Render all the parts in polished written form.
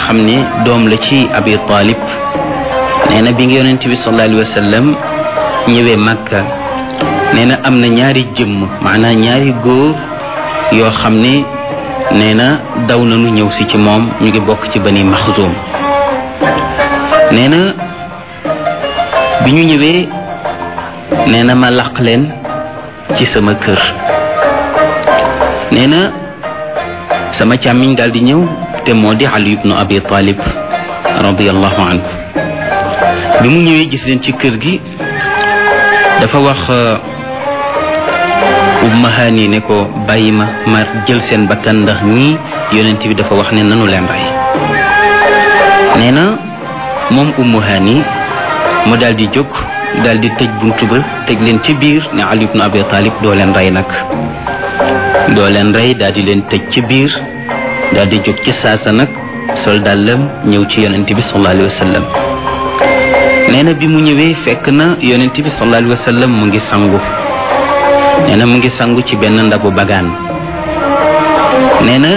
xam ne doom la ci Abi Talib nee na bi nga yonent bi sallallahu alayhi wa sallam ñëwee Makka nee na am na ñaari jëmm maanaam ñaari góor yoo xam ne nee na daw nañu ñëw si ci moom ñu ngi bokk ci Bani Maxzum nee na bi ñu ñëwee nee na ma laq leen ci sama kër nee na sama càmmiñ daal di ñëw te moo di Ali ibnu Abi Talib radiyallahu anhu bi mu ñëwee gis leen ci kër gi dafa wax Ummu Hani ne ko bàyyi ma jël seen bakkan ndax ñii yonent bi dafa wax ne nanu leen rey nee na moom Ummu Hani mu daal di jóg daal di tëj buntu ba tëj leen ci biir ne Ali ibn Abi Talib doo leen rey nag doo leen rey daal di leen tëj ci biir daal di jóg ci saasa nag sol dàllam ñëw ci yonent bi sallallahu alayhi wa sallam nee na bi mu ñëwee fekk na yonent bi sallallahu alayhi wa sallam mu ngi sangu nee na mu ngi sangu ci benn ndabu bagaan nee na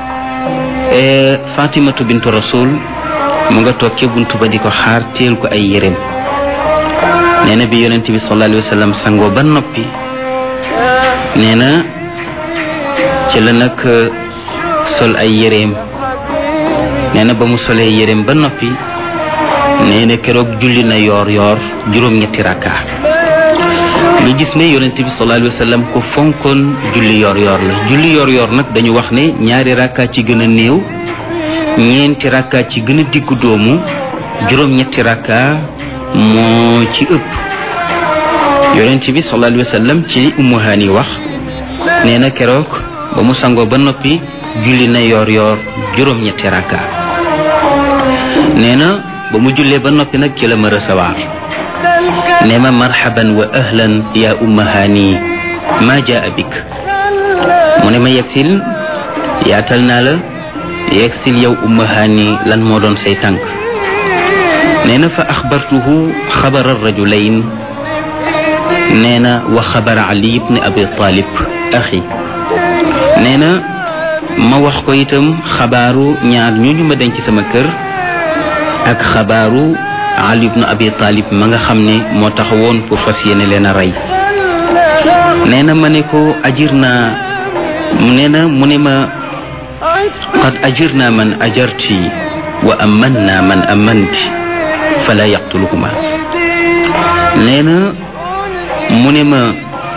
Fatimatu bintu Rasul mu nga toog ca buntu ba di ko xaar teel ko ay yéreem nee na bi yonent bi sallallahu alayhi wa sallam sangoo ba noppi nee na ci la nag sol ay yéreem nee na ba mu solee yéreem ba noppi nee na keroog julli na yoor juróom-ñetti rakka ñu gis ne yonent bi sallallahu alayhi wa sallam ko fonkoon julli yoor la julli yoor nag dañu wax ne ñaari rakka ci gën a néew ñeenti rakka ci gën a diggu doomu juróom-ñetti rakka moo ci ëpp yonent bi sallallahu alayhi wa sallam ci Ummu Hani wax nee na keroog ba mu sangoo ba noppi julli na yoor juróom-ñetti rakka nee na ba mu jullee ba noppi nag ci la ma recevoir nee ma marhaban wa ahlan ya Ummu Hani ma jaa bik mu ne ma yegsil yaatal naa la yegsil yow Ummu Hani lan moo doon say tànk nee na fa axbartuhu xabara rajulayn nee na wa xabara Ali ibn Abi Talib axi nee na ma wax ko itam xabaaru ñaar ñooñu ma denc sama kër ak xabaaru Ali ibn Abi Talib ma nga xam ne moo taxawoon pour fas yéene leen a rey nee na ma ne ko ajir naa nee na mu ne ma qad ajirna man ajarti wa amanna man amanti fala yaqtuluhuma nee na mu ne ma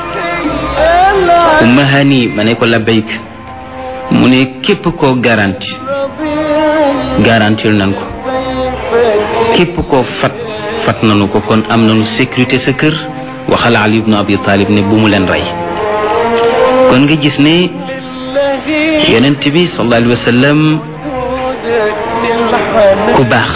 Ummu Hani ma ne ko labbayk mu ne képp koo garantil nan ko képp koo fat nanu ko kon am nanu sécurité sa kër waxal Ali ibn Abi Talib ne bu mu leen rey kon nga gis ne yonent bi sallallahu alayhi wa sallam ku baax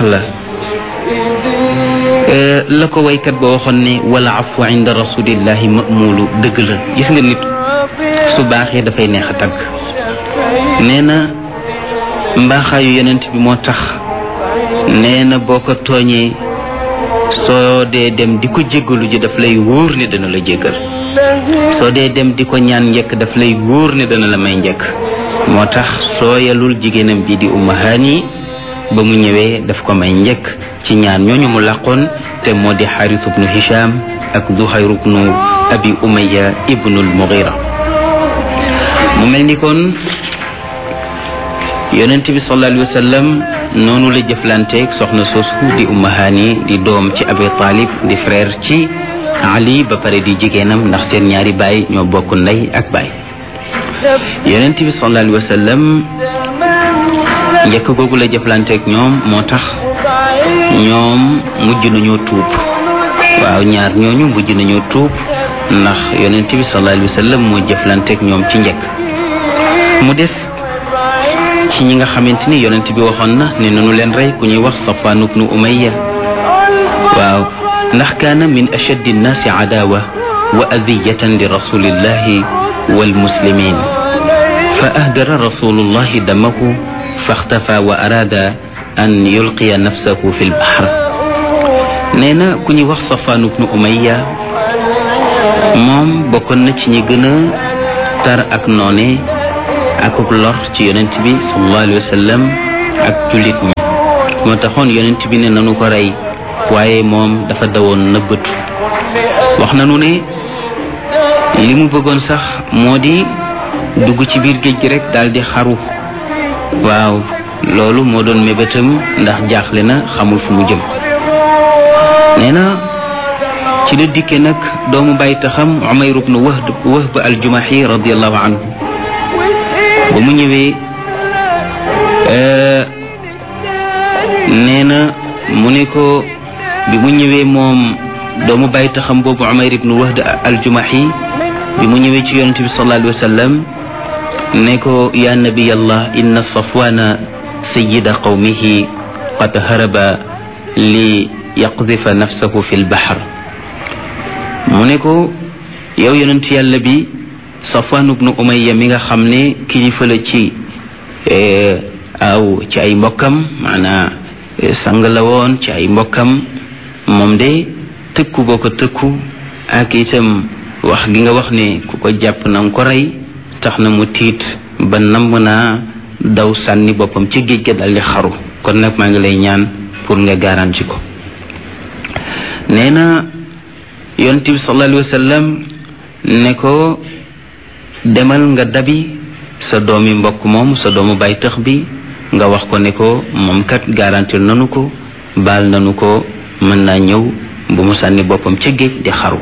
la ko waykat ba waxoon ne wala afwa inda rasulillahi mamulu dëgg la gis nga nit su baaxee dafay neex a tagg nee na mbaaxaayu yonent bi moo tax nee na boo ko tooñee soo dee dem di ko jéggalu ji daf lay wóor ne dana la jéggal soo dee dem di ko ñaan njëkk daf lay wóor ne dana la may njëkk moo tax sooyalul jigéenam bi di Ummu Hani ba mu ñëwee daf ko may njëkk ci ñaar ñooñu mu làqoon te moo di Xaaris ibnu Hisham ak Zuhayr ibnu Abi Umayya ibnu al-Mughira mu mel ni kon yonent bi sallallahu alayhi wa sallam noonu la jëflanteeg soxna soosu di Ummu Hani di doom ci Abi Talib di frère ci Ali ba pare di jigéenam ndax seen ñaari baay ñoo bokk ndey ak baay yonent bi sallallahu alayhi wa sallam njëkk googu la jëflanteeg ñoom moo tax ñoom mujj nañoo tuub waaw ñaar ñooñu mujj nañoo tuub ndax yonent bi sallallahu alayhi wa sallam moo jëflanteeg ñoom ci njëkk mu des ci ñi nga xamante ni yonent bi waxoon na ne nanu leen rey ku ñuy wax Safwan ibnu Umayya waaw ndax kaana min ashaddi nnaasi adawa wa adiyatan li rasulillahi wal muslimin fa ahdara rasulullahi damahu faxtafa wa arada an yulqiya nafsahu fi lbahr nee na ku ñuy wax Safwan ibnu Umayya moom bokkoon na ci ñi gën a tar ak noone ak lor ci yonent bi sallallahu alayhi wa sallam ak jullit ñi moo taxoon yonent bi ne nanu ko rey waaye moom dafa dawoon nëbbatu wax nanu ne li mu bëggoon sax moo di dugg ci biir géej gi rek daal di xaru waaw loolu moo doon mébétam ndax jaaxle na xamul fu mu jëm nee na ci la dikke nag doomu bàyyi taxam Umayr ibn Wahb al-Jumahi radiyallahu anhu ba mu ñëwee nee na mu ne ko bi mu ñëwee moom doomu bàyyi taxam boobu Umayr ibn Wahb al-Jumahi bi mu ñëwee ci yonente bi sallallahu alayhi wa sallam ne ko ya nabiyallah inna Safwana sayyida qawmihi qad haraba li yaqdifa nafsahu fi lbaxar mu ne ko yow yonent yàlla bi Safwan ibnu Umayya mi nga xam ne kilifa la ci ci ay mbokkam maanaa sang la woon ci ay mbokkam moom de tëkku boo ko tëkku ak itam wax gi nga wax ne ku ko jàpp na nga ko rey tax na mu tiit ba namm naa daw sànni boppam ci géej ga daldi xaru kon nag maa ngi lay ñaan pour nga garanti ko nee na yonent bi sallallahu alayhi wa sallam ne ko demal nga dabi sa doomi mbokk moom sa doomu bay tax bi nga wax ko ne ko moom kat garantir nanu ko baal nanu ko mën naa ñëw bu mu sànni boppam ca géej di xaru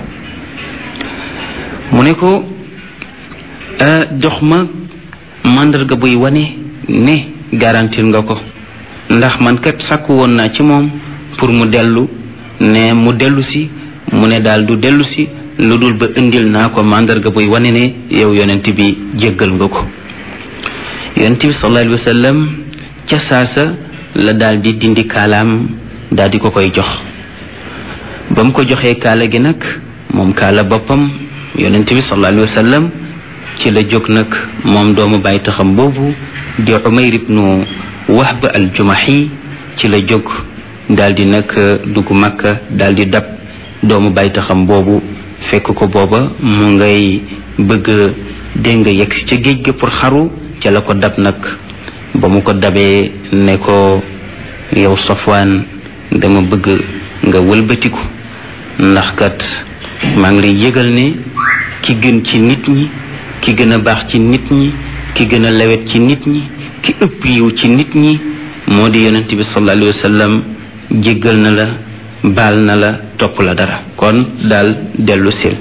mu ne ko jox ma màndarga buy wane ne garantir nga ko ndax man kat sàkku woon naa ci moom pour mu dellu ne mu dellu si mu ne daal du dellu si lu dul ba indil naa ko màndarga buy wane ne yow yonent bi jéggal nga ko yonent bi sallallahu alayhi wa sallam ca saasa la daal di dindi kaalaam daal di ko koy jox ba mu ko joxee kaala gi nag moom kaala boppam yonent bi sallallahu alayhi wa sallam ci la jóg nag moom doomu bàyyi taxam boobu di Umayr ibnu Wahb al-Jumahi ci la jóg daal di nag dugg Makka daal di dab doomu bàyyi taxam boobu fekk ko booba mu ngay bëgg dégg nga yegg si ca géej ga pour xaru ca la ko dab nag ba mu ko dabee ne ko yow Safwaan dama bëgg nga wëlbatiku ndax kat maa ngi lay yëgal ne ki gën ci nit ñi ki gën a baax ci nit ñi ki gën a lewet ci nit ñi ki ëpp yiw ci nit ñi moo di yonent bi sallallahu alayhi wa sallam jéggal na la baal na la topp la dara kon daal dellu sil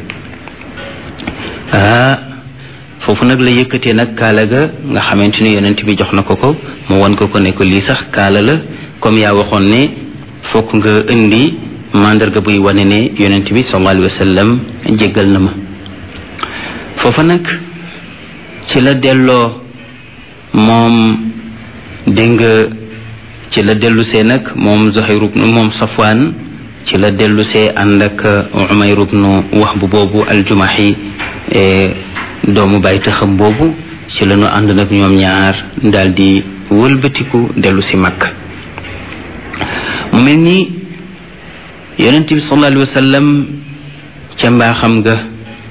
foofu nag la yëkkatee nag kaala ga nga xamante ni yonent bi jox na ko ko mu won ko ne ko lii sax kaala la comme yaa waxoon ne fokk nga indi mandarga buy wane ne yonent bi sallallahu alayhi wa sallam jéggal na ma foofa nag ci la delloo moom dégg nga ci la dellusee nag moom Zuhayr moom Safwaan ci la dellusee ànd ak Umayr ibn Wahb boobu al-Jumahi doomu bàyyi taxam boobu ci la ñu ànd nag ñoom ñaar daal di wëlbatiku dellu si Makka mu mel ni yonent bi sallallahu alayhi wa sallam ca mbaaxam ga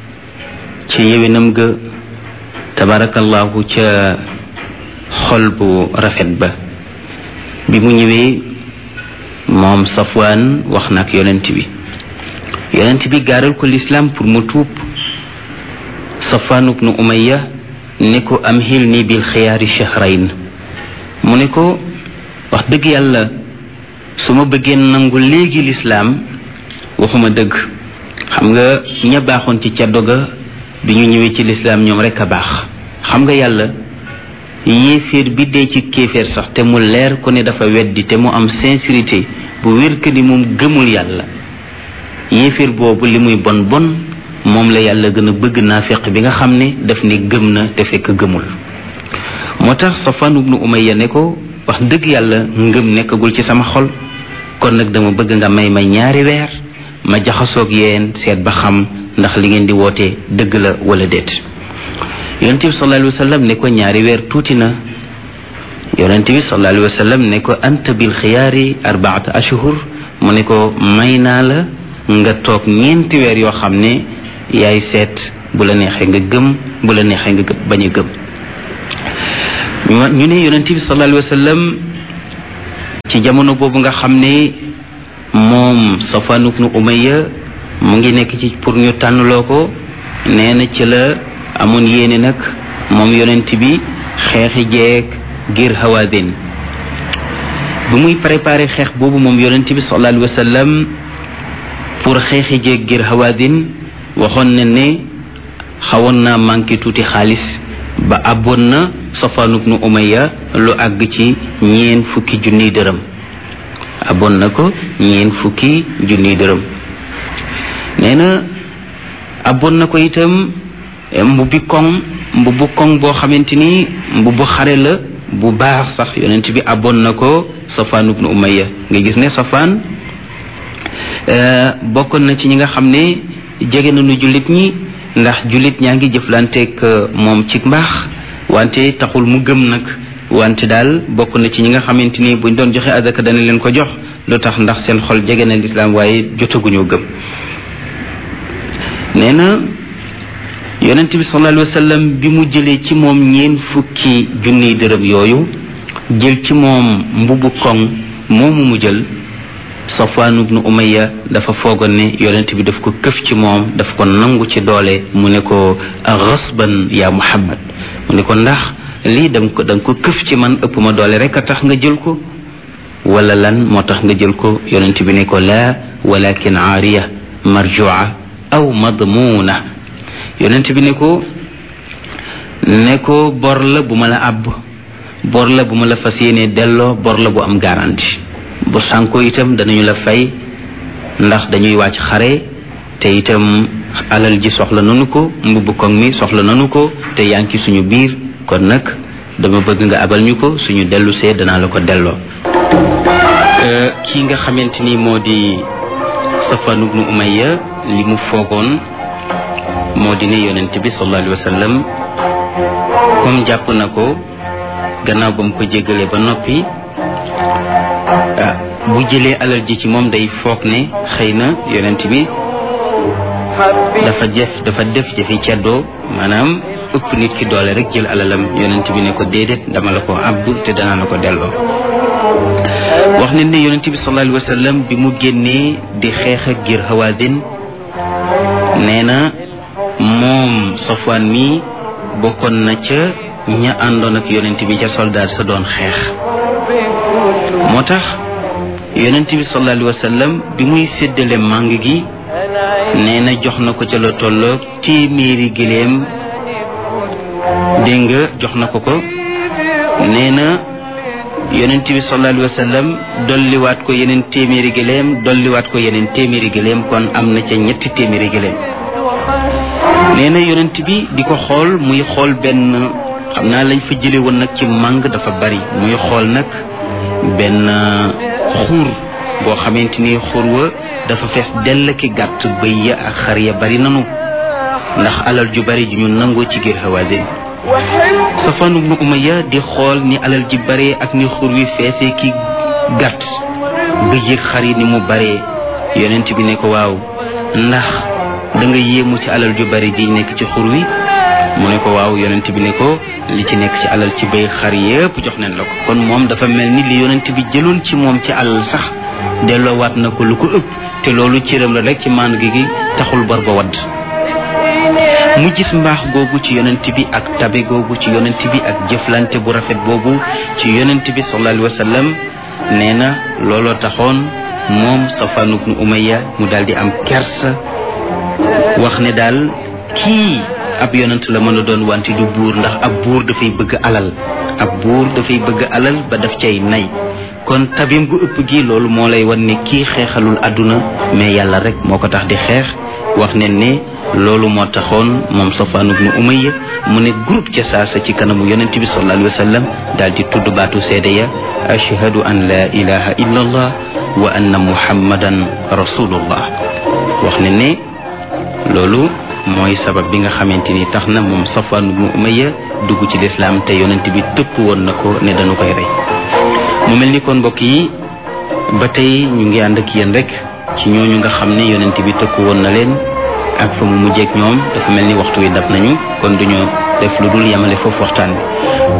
ca yewinam ga tabarakallahu ca xol bu rafet ba bi mu ñëwee moom Safwaan wax na ak yonent bi gaaral ko lislaam pour mu tuub Safwaan ibnu Umayya ne ko amhilni bil xiyaari shahrayn mu ne ko wax dëgg yàlla su ma bëggee nangu léegi lislaam waxuma dëgg xam nga ña baaxoon ci caddo ga bi ñu ñëwee ci lislaam ñoom rekk a baax xam nga yàlla yéeféer bi dee ci kéeféer sax te mu leer ko ne dafa weddi te mu am sincérité bu wér que ni moom gëmul yàlla yéeféer boobu li muy bon bon moom la yàlla gën a bëgg naafeq bi nga xam ne daf ne gëm na te fekk gëmul moo tax Safwaan ibnu Umayya ne ko wax dëgg yàlla ngëm nekkagul ci sama xol kon nag dama bëgg nga may ñaari weer ma jaxasoog yéen seet ba xam ndax li ngeen di woote dëgg la wala déet yonent bi sallallahu alayhi wa sallam ne ko ñaari weer tuuti na yonent bi sallallahu alayhi wa sallam ne ko anta bil xiyaari 4 ashhur mu ne ko may naa la nga toog 4 weer yoo xam ne yaay seet bu la neexee nga gëm bu la neexee nga bañ a gëm ñu ne yonent bi sallallahu alayhi wa sallam ci jamono boobu nga xam ne moom Safwan ibn Umayya mu ngi nekk ci pour ñu tànnloo ko nee na ci la amoon yéene nag moom yonent bi xeexi jeeg ngir Hawaazin bu muy préparé xeex boobu moom yonent bi sallallahu alayhi wa sallam pour xeexi jeeg ngir Hawaazin waxoon na ne xawoon naa manqué tuuti xaalis ba abboon na Safwan ibn Umayya lu àgg ci 40 junniy dërëm abboon na ko 40 junniy dërëm nee na abboon na ko itam mbubbu koŋ boo xamante ni mbubbu xare la bu baax sax yonent bi abboon na ko Safwan ibn Umayya nga gis ne Safwan bokkoon na ci ñi nga xam ne jege nañu jullit ñi ndax jullit ñaa ngi jëflanteeg moom ci mbaax wante taxul mu gëm nag wante daal bokk na ci ñi nga xamante ni buñ doon joxe azaka dana leen ko jox lu tax ndax seen xol jege na lislaam waaye jotaguñoo gëm nee na yonent bi sallallahu alayhi wa sallam bi mu jëlee ci moom 40 junniy dërëm yooyu jël ci moom mbubbu koŋ moomu mu jël Safwan ibn Umayya dafa foogoon ne yonent bi daf ko këf ci moom daf ko nangu ci doole mu ne ko ghasban ya Muhammad mu ne ko ndax lii danga ko këf ci man ëpp ma doole rek a tax nga jël ko wala lan moo tax nga jël ko yonent bi ne ko laa walakin aariya marjua aw madmuuna yonent bi ne ko bor la bu ma la àbb bor la bu ma la fas yéene delloo bor la bu am garantie bu sànko itam danañu la fay ndax dañuy wàcc xare te itam alal ji soxla nanu ko mbubbu koŋ mi soxla nanu ko te yaa ngi ci suñu biir kon nag dama bëgg nga abal ñu ko suñu dellu see danaa la ko delloo kii nga xamante ni moo di Safwan ibn Umayya li mu foogoon moo di ne yonent bi sallallahu alayhi wa sallam comme jàpp na ko gannaaw ba mu ko jéggalee ba noppi bu jëlee alal ji ci moom day foog ne xëy na yonent bi dafa def jafi ceddoo maanaam ëpp nit ki doole rek jël alalam yonent bi ne ko déedéet dama la ko àbb te danaa la ko delloo wax ne yonent bi sallallahu alayhi wa sallam bi mu génnee di xeex ak ngir Hawaazin nee na moom Safwan mi bokkoon na ca ña àndoon ak yonent bi ca soldaar sa doon xeex moo tax yonent bi sallallahu alayhi wa sallam bi muy séddale màng gi nee na jox na ko ca la tolloog 100 gëléem dégg nga jox na ko nee na yonent bi sallallahu alayhi wa sallam dolliwaat ko yeneen 100 gëléem dolliwaat ko yeneen 100 gëléem kon am na ca 300 gëléem nee na yonent bi di ko xool muy xool benn xam naa lañ fa jële woon nag ci màng dafa bari muy xool nag benn xur boo xamante ni xur wa dafa fees dell ki gàtt bëy ya ak xar ya bari nanu ndax alal ju bari ju ñu nangoo ci ngir Hawaazin Safwan ibn Umayya di xool ni alal ji bare ak ni xur wi feesee ki gàtt bëy ak xar yi ni mu bare yonent bi ne ko waaw ndax da nga yéemu ci alal ju bari ji nekk ci xur wi mu ne ko waaw yonent bi ne ko li ci nekk ci alal ci bëy xar yépp jox nañ la ko kon moom dafa mel ni li yonent bi jëloon ci moom ci alal sax delloowaat na ko lu ko ëpp te loolu cëram la rek ci maan gi taxul bor ba wadd mu gis mbaax googu ci yonent bi ak tabe googu ci yonent bi ak jëflante bu rafet boobu ci yonent bi sallallahu alayhi wa sallam nee na looloo taxoon moom Safwan ibn Umayya mu daal di am kersa wax ne daal kii ab yonent la mën a doon wante du buur ndax ab buur dafay bëgg alal ba daf cay nay kon tabim gu ëpp gi loolu moo lay wan ne kii xeexalul àdduna mais yàlla rek moo ko tax di xeex wax ne loolu moo taxoon moom Safwan ibn Umayya mu ne groupe ca saasa ci kanamu yonent bi sallallahu alayhi wa sallam daal di tudd baatu seede ya ashhadu an la ilaha illa allah wa anna muhammadan rasulullah wax ne loolu mooy sabab bi nga xamante ni tax na moom Safwan ibn Umayya dugg ci lislaam te yonent bi tëkk woon na ko ne dañu koy rey mu mel ni kon mbokk yi ba tey ñu ngi ànd ak yéen rek ci ñooñu nga xam ne yonent bi tëkk woon na leen ak fa mu mujjeek ñoom dafa mel ni waxtu wi dab nañu kon duñu def lu dul yamale foofu waxtaan bi